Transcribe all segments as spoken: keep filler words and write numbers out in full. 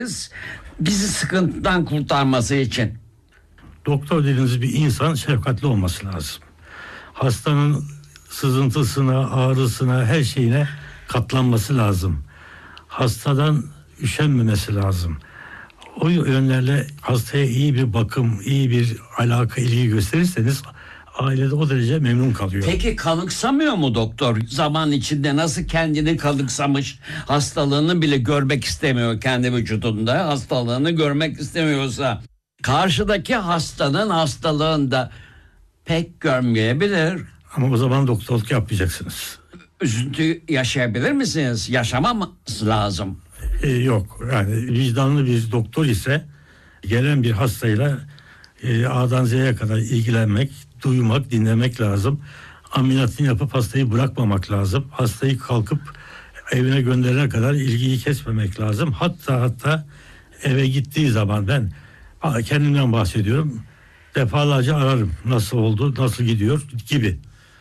bizi sıkıntıdan kurtarması için? Doktor dediğiniz bir insan şefkatli olması lazım. Hastanın sızıntısına, ağrısına, her şeyine katlanması lazım. Hastadan üşenmemesi lazım. O yönlerle hastaya iyi bir bakım, iyi bir alaka, ilgi gösterirseniz ailede o derece memnun kalıyor. Peki kanıksamıyor mu doktor? Zaman içinde nasıl kendini kanıksamış, hastalığını bile görmek istemiyor kendi vücudunda, hastalığını görmek istemiyorsa karşıdaki hastanın hastalığını da pek görmeyebilir. Ama o zaman doktorluk yapmayacaksınız. Üzüntü yaşayabilir misiniz? Yaşamaması lazım. Ee, yok yani vicdanlı bir doktor ise gelen bir hastayla e, A'dan Z'ye kadar ilgilenmek, duymak, dinlemek lazım. Ameliyatını yapıp hastayı bırakmamak lazım. Hastayı kalkıp evine gönderene kadar ilgiyi kesmemek lazım. Hatta hatta eve gittiği zaman ben kendimden bahsediyorum. Defalarca ararım. Nasıl oldu, nasıl gidiyor gibi.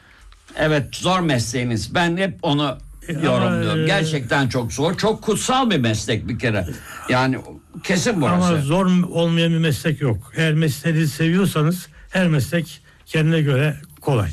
Evet, zor mesleğiniz. Ben hep onu yorumluyorum. Gerçekten çok zor. Çok kutsal bir meslek bir kere. Yani kesin burası. Ama zor olmayan bir meslek yok. Eğer mesleği seviyorsanız her meslek kendine göre kolay.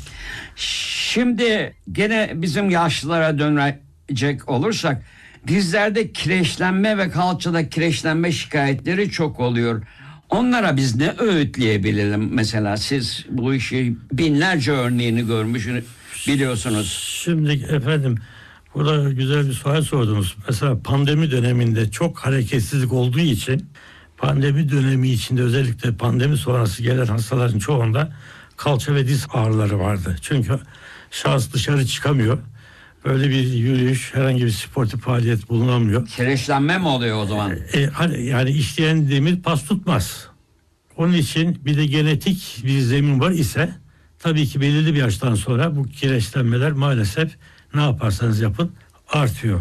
Şimdi gene bizim yaşlılara dönecek olursak dizlerde kireçlenme ve kalçada kireçlenme şikayetleri çok oluyor. Onlara biz ne öğütleyebilirim? Mesela siz bu işi binlerce örneğini görmüş biliyorsunuz. Şimdi efendim burada güzel bir sual sordunuz. Mesela pandemi döneminde çok hareketsizlik olduğu için pandemi dönemi içinde özellikle pandemi sonrası gelen hastaların çoğunda kalça ve diz ağrıları vardı. Çünkü şahıs dışarı çıkamıyor. Böyle bir yürüyüş, herhangi bir sportif faaliyet bulunamıyor. Kireçlenme mi oluyor o zaman? E, hani yani işleyen demir pas tutmaz. Onun için bir de genetik bir zemin var ise tabii ki belirli bir yaştan sonra bu kireçlenmeler maalesef ne yaparsanız yapın artıyor.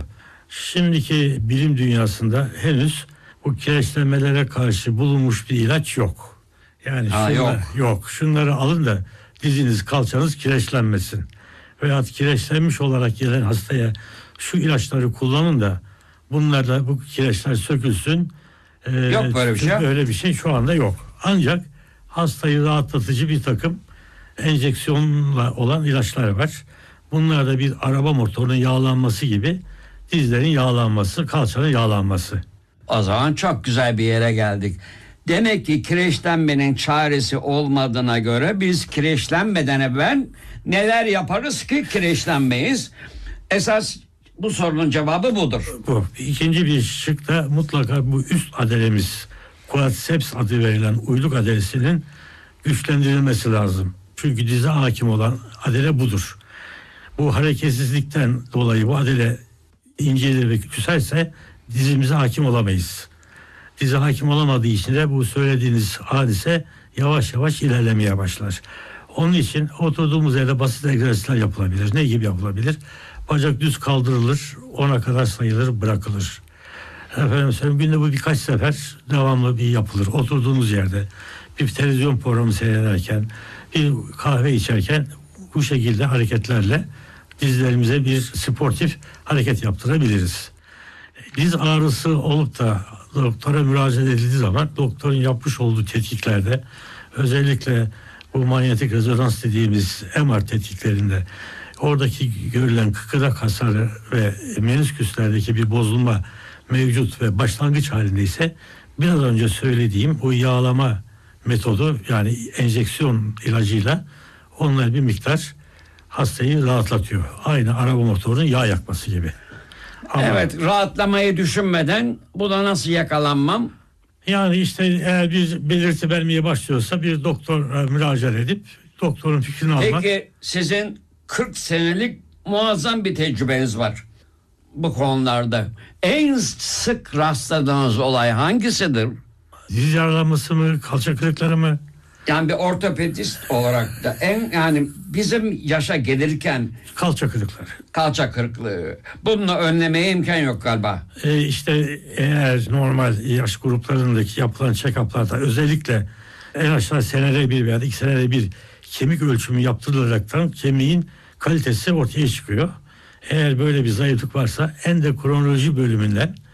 Şimdiki bilim dünyasında henüz bu kireçlenmelere karşı bulunmuş bir ilaç yok. Yani ha, şunlar, yok. yok. Şunları alın da diziniz, kalçanız kireçlenmesin. Veyahut kireçlenmiş olarak gelen hastaya şu ilaçları kullanın da bunlarla bu kireçler sökülsün. Ee, yok böyle bir şey. Öyle bir şey şu anda yok. Ancak hastayı rahatlatıcı bir takım enjeksiyonla olan ilaçlar var. Bunlar da bir araba motorunun yağlanması gibi dizlerin yağlanması, kalçanın yağlanması. O zaman çok güzel bir yere geldik. Demek ki kireçlenmenin çaresi olmadığına göre biz kireçlenmeden evvel neler yaparız ki kireçlenmeyiz? Esas bu sorunun cevabı budur. Bu. İkinci bir şık da mutlaka bu üst adelemiz, quadriceps adı verilen uyluk adelesinin güçlendirilmesi lazım. Çünkü dize hakim olan adele budur. Bu hareketsizlikten dolayı bu adele incelir ve küçülse dizimize hakim olamayız. Dize hakim olamadığı için de bu söylediğiniz hadise yavaş yavaş ilerlemeye başlar. Onun için oturduğumuz yerde basit egzersizler yapılabilir. Ne gibi yapılabilir? Bacak düz kaldırılır, ona kadar sayılır, bırakılır. Efendim söyleyeyim, günde bu birkaç sefer devamlı bir yapılır. Oturduğunuz yerde bir televizyon programı seyrederken, bir kahve içerken bu şekilde hareketlerle dizlerimize bir sportif hareket yaptırabiliriz. Diz ağrısı olup da doktora müracaat edildiği zaman doktorun yapmış olduğu tetkiklerde özellikle bu manyetik rezonans dediğimiz M R tetkiklerinde oradaki görülen kıkırdak hasarı ve menisküslerdeki bir bozulma mevcut ve başlangıç halindeyse biraz önce söylediğim o yağlama metodu yani enjeksiyon ilacıyla onlar bir miktar hastayı rahatlatıyor. Aynı araba motorunun yağ yakması gibi. Ama evet, rahatlamayı düşünmeden buna nasıl yakalanmam? Yani işte eğer bir belirti vermeye başlıyorsa bir doktora müracaat edip doktorun fikrini Peki, almak. Peki sizin kırk senelik muazzam bir tecrübeniz var bu konularda. En sık rastladığınız olay hangisidir? Diz yaralanması mı, kalça kırıkları mı? Yani bir ortopedist olarak da en yani bizim yaşa gelirken kalça kırıkları. Kalça kırıklığı. Bunu önlemeye imkan yok galiba. E işte eğer normal yaş gruplarındaki yapılan check-up'larda özellikle en aşağı senede bir veya iki senede bir kemik ölçümü yaptırılaraktan kemiğin kalitesi ortaya çıkıyor. Eğer böyle bir zayıflık varsa endokrinoloji bölümünden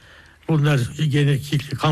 Bunlar genellikle kan